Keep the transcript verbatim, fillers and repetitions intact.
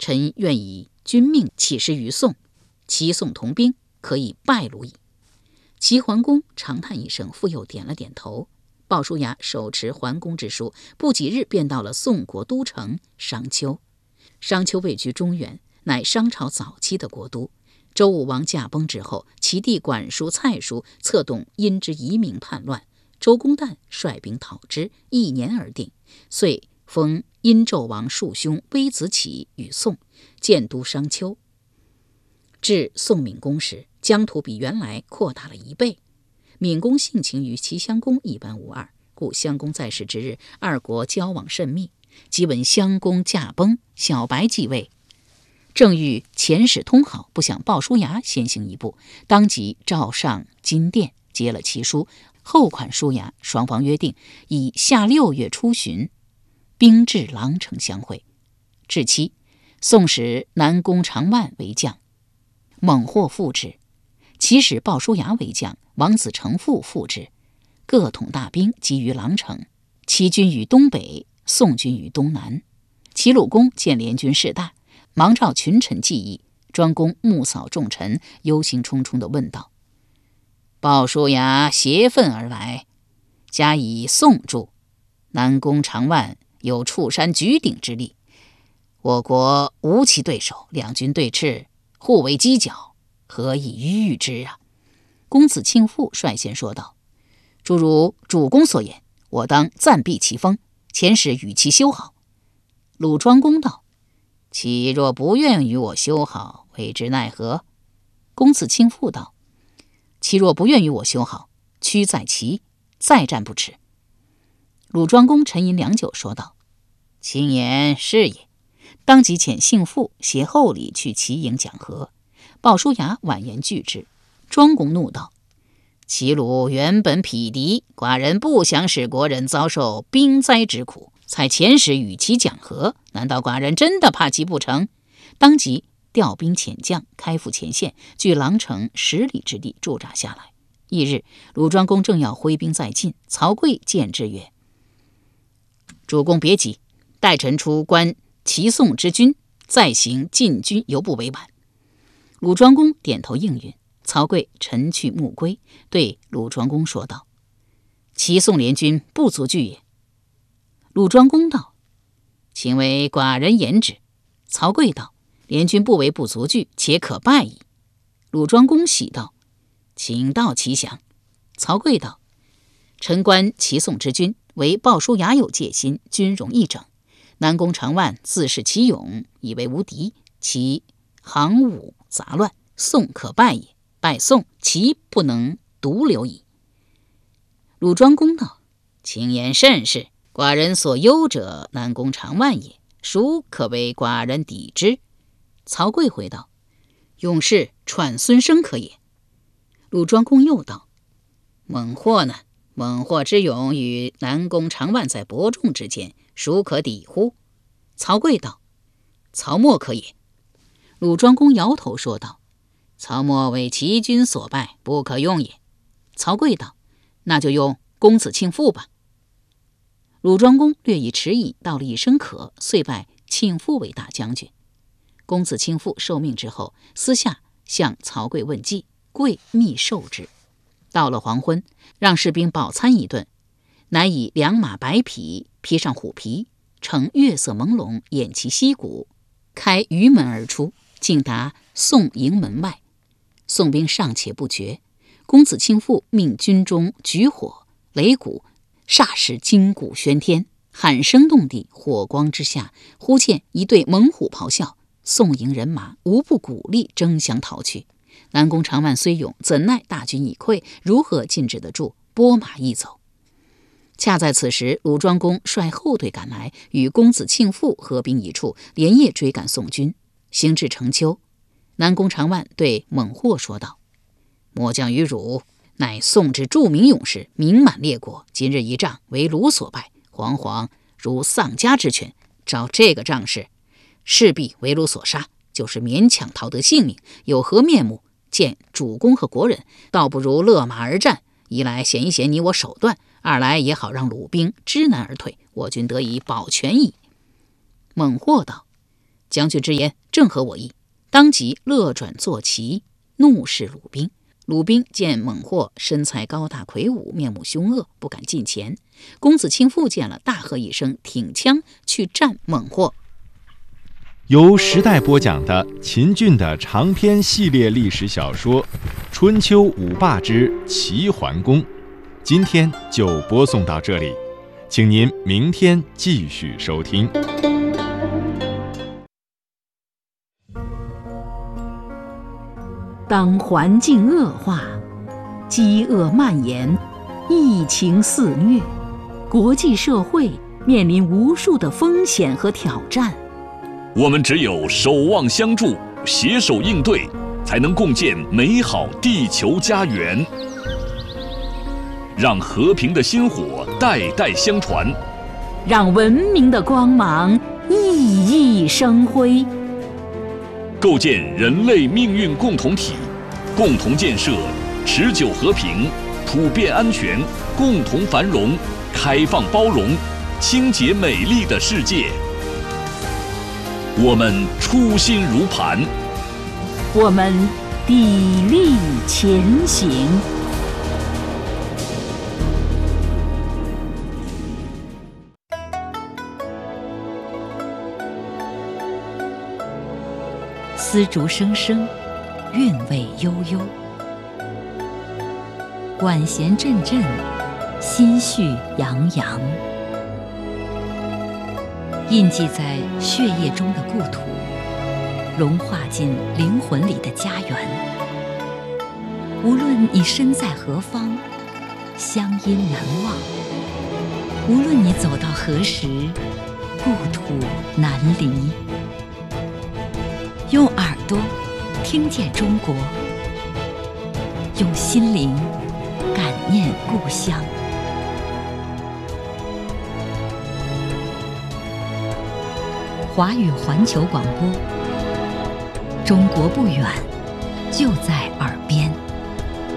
臣愿以君命起事于宋，齐宋同兵，可以败鲁矣。”齐桓公长叹一声，复又点了点头。鲍叔牙手持桓公之书，不几日便到了宋国都城商丘。商丘位居中原，乃商朝早期的国都。周武王驾崩之后，其弟管叔、蔡叔策动殷之移民叛乱，周公旦率兵讨之，一年而定。遂封殷纣王庶兄微子启与宋，建都商丘。至宋闵公时，疆土比原来扩大了一倍。闵公性情与齐襄公一般无二，故襄公在世之日，二国交往甚密。即闻襄公驾崩，小白继位，正欲遣使通好，不想鲍叔牙先行一步，当即召上金殿，接了其书，后款叔牙，双方约定以下六月初旬兵至狼城相会。至期，宋使南宫长万为将，猛获复之；齐使鲍叔牙为将，王子成父复之，各统大兵集于狼城。齐军于东北，宋军于东南。齐鲁公见联军势大，忙召群臣计议。庄公目扫众臣，忧心忡忡地问道：“鲍叔牙挟愤而来，加以宋助，南宫长万有触山举鼎之力，我国无其对手，两军对峙，互为犄角，何以御之啊？”公子庆父率先说道：“诸如主公所言，我当暂避其锋，遣使与其修好。”鲁庄公道：“其若不愿与我修好，为之奈何？”公子庆父道：“其若不愿与我修好，屈在齐，再战不迟。”鲁庄公沉吟良久，说道：“卿言是也。”当即遣幸父携厚礼去齐营讲和。鲍叔牙婉言拒之。庄公怒道：“齐鲁原本匹敌，寡人不想使国人遭受兵灾之苦，才遣使与其讲和，难道寡人真的怕其不成？”当即调兵遣将，开赴前线，距狼城十里之地驻扎下来。翌日，鲁庄公正要挥兵再进，曹刿见之曰：“主公别急，待臣出观齐宋之军，再行进军，犹不为晚。”鲁庄公点头应允。曹刿晨去暮归，对鲁庄公说道：“齐宋联军不足惧也。”鲁庄公道：“请为寡人言之。”曹刿道：“联军不为不足惧，且可败矣。”鲁庄公喜道：“请道其详。”曹刿道：“臣观齐宋之军，为鲍叔牙有戒心，军容一整。南宫长万自恃其勇，以为无敌，其行伍杂乱，宋可败也。败宋，齐不能独留矣。”鲁庄公道：“卿言甚是，寡人所忧者南宫长万也，孰可为寡人抵之？”曹刿回道：“勇士喘孙生可也。”鲁庄公又道：“猛获呢？猛获之勇与南宫长万在伯仲之间，孰可抵乎？”曹刿道：“曹沫可也。”鲁庄公摇头说道：“曹沫为齐军所败，不可用也。”曹刿道：“那就用公子庆父吧。”鲁庄公略一迟疑，道了一声可，遂拜庆父为大将军。公子庆父受命之后，私下向曹刿问计，刿密授之。到了黄昏，让士兵饱餐一顿，乃以两马白匹披上虎皮，乘月色朦胧，偃旗息鼓，开鱼门而出，竟达宋营门外。宋兵尚且不决，公子庆父命军中举火擂鼓，霎时金鼓喧天，喊声动地。火光之下，忽见一队猛虎咆哮，宋营人马无不鼓励，争相逃去。南宫长万虽勇，怎奈大军已溃，如何禁止得住？拨马一走。恰在此时，鲁庄公率后队赶来，与公子庆父合兵一处，连夜追赶宋军。行至城丘，南宫长万对猛获说道：“末将与汝乃宋之著名勇士，名满列国，今日一仗为鲁所败，惶惶如丧家之犬。照这个仗势，势必为鲁所杀，就是勉强逃得性命，有何面目见主公和国人？倒不如勒马而战，一来显一显你我手段，二来也好让鲁兵知难而退，我军得以保全矣。”猛获道：“ 将军之言正合我意，当即勒转坐骑，怒视鲁宾。鲁宾见猛货身材高大魁梧，面目凶恶，不敢近前。公子卿复见了，大喝一声，挺枪去战猛货。 由时代播讲的秦俊的长篇系列历史小说《春秋五霸之齐桓公》，今天就播送到这里，请您明天继续收听。 当环境恶化，饥饿蔓延，疫情肆虐，国际社会面临无数的风险和挑战。 我们只有守望相助，携手应对，才能共建美好地球家园，让和平的薪火代代相传， 让文明的光芒熠熠生辉， 构建人类命运共同体，共同建设持久和平、普遍安全、共同繁荣、开放包容、清洁美丽的世界。我们初心如磐， 我们砥砺前行。丝竹声声，韵味悠悠，管弦阵阵，心绪洋洋。印记在血液中的故土，融化进灵魂里的家园。无论你身在何方，乡音难忘；无论你走到何时，故土难离。用耳朵听见中国，用心灵感念故乡。华语环球广播，中国不远，就在耳